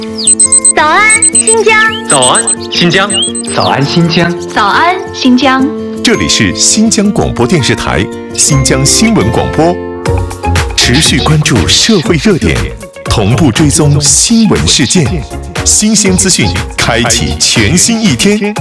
早安，新疆！ 早安，新疆！ 早安，新疆！ 早安，新疆！ 这里是新疆广播电视台新疆新闻广播，持续关注社会热点，同步追踪新闻事件，新鲜资讯，开启全新一天。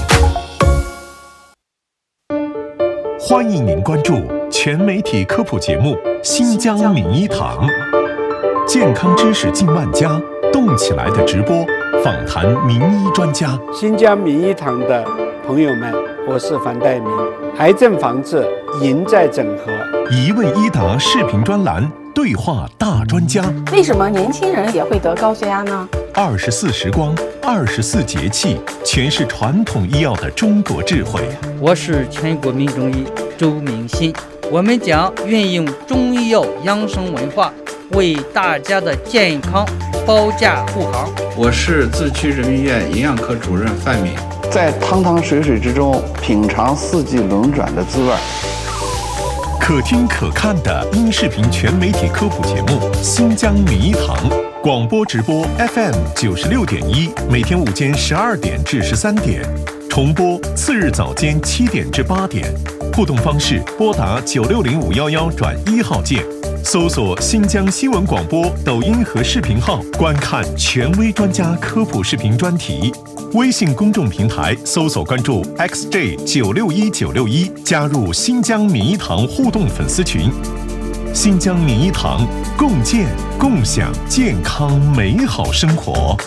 欢迎您关注全媒体科普节目《新疆名医堂》，健康知识近万家，动起来的直播，访谈名医专家。 新疆名医堂的朋友们，我是樊岱明。癌症防治赢在整合， 一问一答视频专栏，对话大专家。 为什么年轻人也会得高血压呢 ？24时光，24节气，诠释传统医药的中国智慧。 我是全国民中医周明新，我们将运用中医药养生文化，为大家的健康保驾护航。 我是自区人民医院营养科主任范敏， 在汤汤水水之中品尝四季轮转的滋味。 可听可看的音视频全媒体科普节目《新疆名医堂》，广播直播 FM 96.1，每天午间12点至13点，重播次日早间7点至8点。互动方式：拨打960511转1号键，搜索新疆新闻广播抖音和视频号，观看权威专家科普视频专题。微信公众平台搜索关注 XJ961961，加入新疆名医堂互动粉丝群。新疆名医堂，共建共享健康美好生活。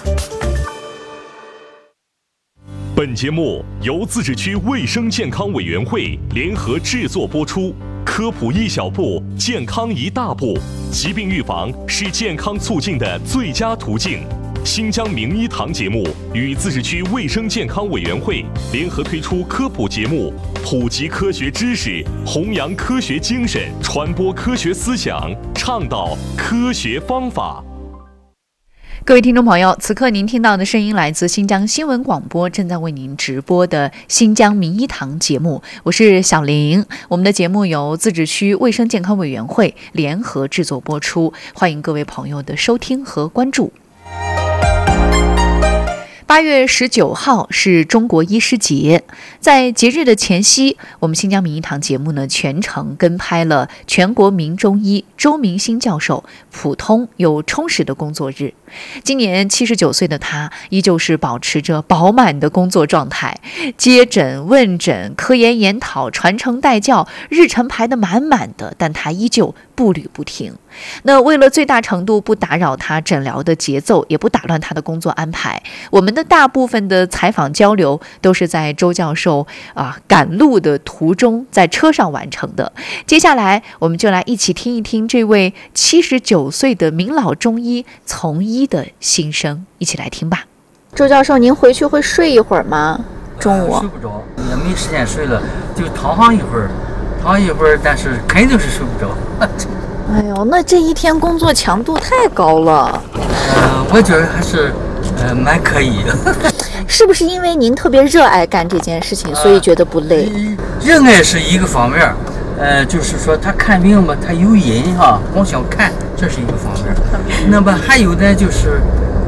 本节目由自治区卫生健康委员会联合制作播出。科普一小步，健康一大步。疾病预防是健康促进的最佳途径。新疆名医堂节目与自治区卫生健康委员会联合推出科普节目，普及科学知识，弘扬科学精神，传播科学思想，倡导科学方法。 各位听众朋友，此刻您听到的声音来自新疆新闻广播正在为您直播的新疆名医堂节目，我是小玲。我们的节目由自治区卫生健康委员会联合制作播出，欢迎各位朋友的收听和关注。8月19号是中国医师节，在节日的前夕，我们新疆名医堂节目呢全程跟拍了全国名中医周明新教授普通又充实的工作日。今年79岁的他依旧是保持着饱满的工作状态，接诊问诊、科研研讨、传承带教，日程排得满满的，但他依旧步履不停。那为了最大程度不打扰他诊疗的节奏，也不打乱他的工作安排，我们的大部分的采访交流都是在周教授赶路的途中，在车上完成的。接下来我们就来一起听一听这位79岁的名老中医从医的心声，一起来听吧。 周教授，您回去会睡一会儿吗？中午睡不着，也没时间睡了，就躺上一会儿，但是肯定是睡不着。 哎呦，那这一天工作强度太高了。 我觉得还是蛮可以的。 是不是因为您特别热爱干这件事情，所以觉得不累？ 热爱是一个方面，就是说他看病嘛，他有瘾哈，光想看，这是一个方面。那么还有呢，就是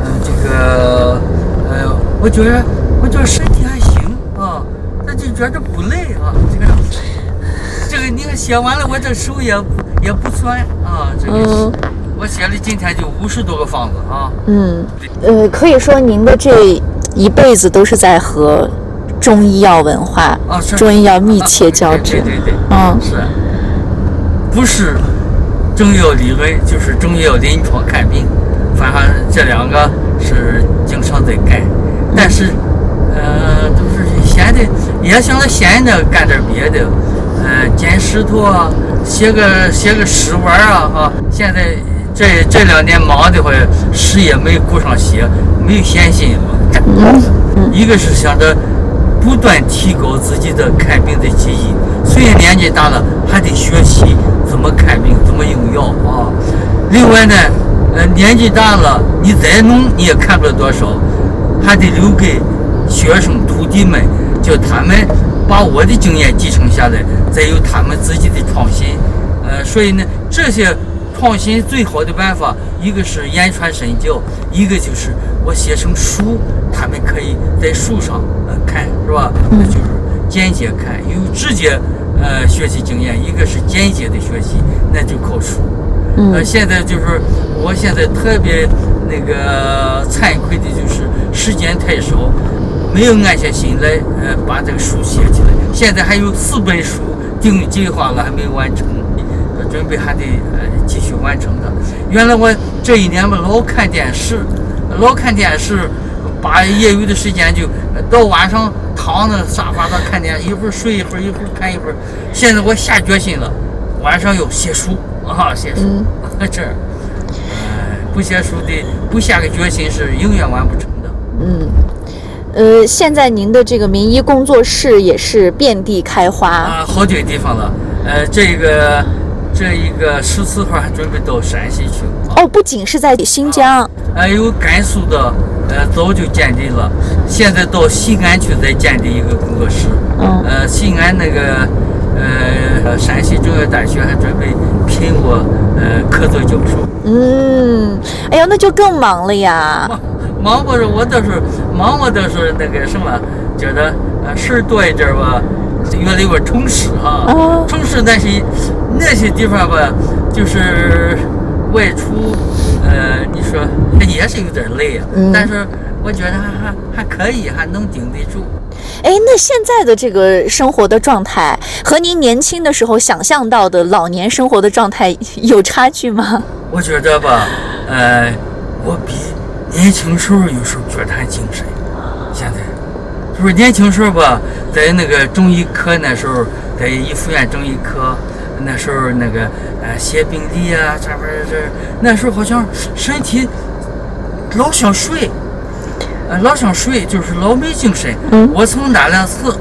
我觉得身体还行啊，那就觉得不累啊，这个你看写完了，我这手也不酸啊，这个我写了今天就50多个方子啊。 可以说您的这一辈子都是在和中医药文化、中医药密切交织。 对，是，不是中医药理论就是中医药临床看病，反正这两个是经常在干，但是都是闲的，也想着闲的干点别的，捡石头啊，写个诗文啊，现在这2年忙的话，诗也没顾上写，没有闲心了。一个是想着不断提高自己的看病的技艺，虽然年纪大了，还得学习怎么看病，怎么用药啊。另外呢，年纪大了，你再弄你也看不了多少，还得留给学生徒弟们，叫他们把我的经验继承下来，再有他们自己的创新。所以呢，这些创新最好的办法，一个是言传身教，一个就是我写成书，他们可以在书上看，是吧？就是间接看，有直接学习经验，一个是间接的学习，那就靠书。现在就是我现在特别那个惭愧的就是时间太少，没有安下心来把这个书写起来。现在还有4本书定计划了，还没有完成，准备还得继续完成的。原来我这一年吧老看电视，把业余的时间就到晚上躺在沙发上看电视，一会儿睡一会儿，一会儿看一会儿。现在我下决心了，晚上要写书写书。这不写书的不下个决心是永远完不成的。 现在您的这个名医工作室也是遍地开花好几个地方了。这一个14号还准备到陕西去。 不仅是在新疆， 有甘肃的，早就建立了，现在到西安去再建立一个工作室。西安那个陕西中药大学还准备聘我客座教授。 哎呦，那就更忙了呀。 忙不是我倒是那个什么，觉得事儿多一点吧，越来越充实充实。但是那些地方吧，就是外出，你说也是有点累啊。但是我觉得还可以，还能顶得住。 那现在的这个生活的状态和您年轻的时候想象到的老年生活的状态有差距吗？ 我觉得吧，我比年轻时候有时候觉得还精神。现在就是年轻时候吧，在那个中医科那时候，在医附院中医科那时候那个写病历啊，这边那时候好像身体老想睡。就是老没精神。我从那两次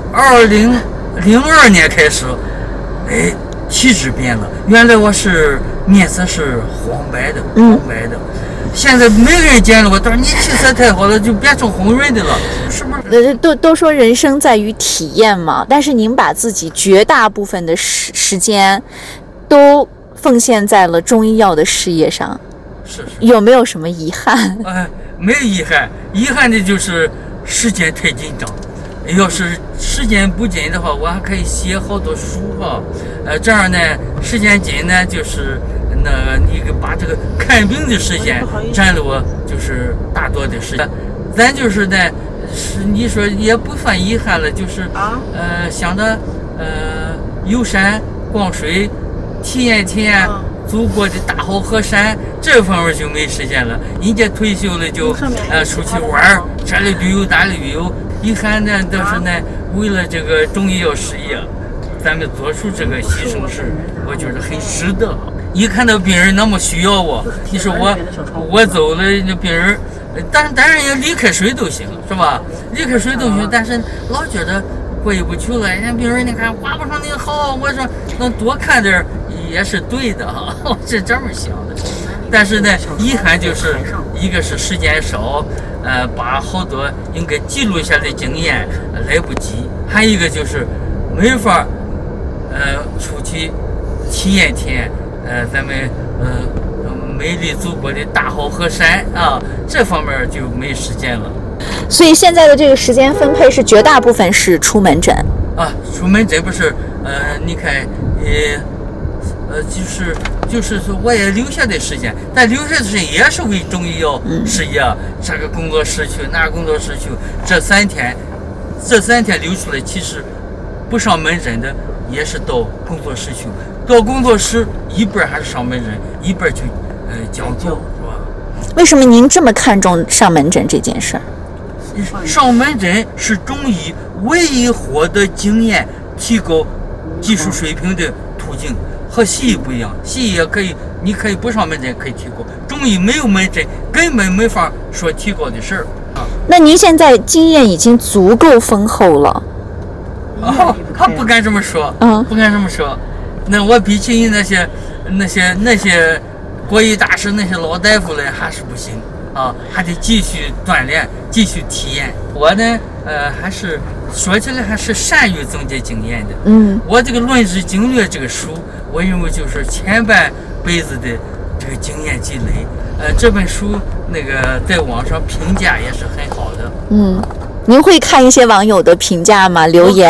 2002年开始，体质变了。原来我是面色是黄白的，现在每个人见了我都说你气色太好了，就变成红润的了，是不是？ 都说人生在于体验嘛，但是您把自己绝大部分的时间都奉献在了中医药的事业上， 是有没有什么遗憾？ 没有遗憾的就是时间太紧张。要是时间不紧的话，我还可以写好多书这样呢，时间紧呢，就是你把这个看病的时间占了我就是大多的时间。咱就是呢，你说也不算遗憾了，就是想着游山逛水，体验祖国的大好河山，这方面就没时间了。人家退休了就出去玩，这里旅游那里旅游。遗憾呢，但是呢，为了这个中医药事业，咱们做出这个牺牲是，我觉得很值得。一看到病人那么需要我，你说我走了，那病人，当然也离开水都行，是吧？离开水都行，但是老觉得过意不去了。人家病人你看画不上你好，我说能多看点也是对的我是这么想的。但是呢，遗憾就是一个是时间少，把好多应该记录下的经验来不及；还有一个就是没法出去体验咱们美丽祖国的大好河山这方面就没时间了。 所以现在的这个时间分配是绝大部分是出门诊出门诊不是你看就是说我也留下的时间，但留下的时间也是为中医药事业这个工作室去那个工作室去，这三天留出来，其实不上门诊的也是到工作室去，到工作室一半还是上门诊，一半去讲座，是吧？ 为什么您这么看重上门诊这件事儿？ 上门诊是中医唯一获得经验、提高技术水平的途径，和西医不一样。西医也可以，你可以不上门诊可以提高，中医没有门诊根本没法说提高的事儿那您现在经验已经足够丰厚了。 他不敢这么说，不敢这么说。那我比起那些国医大师那些老大夫来还是不行还得继续锻炼，继续体验。我呢，还是说起来还是善于总结经验的。我这个《论治经略》这个书，我认为就是前半辈子的这个经验积累。这本书那个在网上评价也是很好的。 您会看一些网友的评价吗？留言？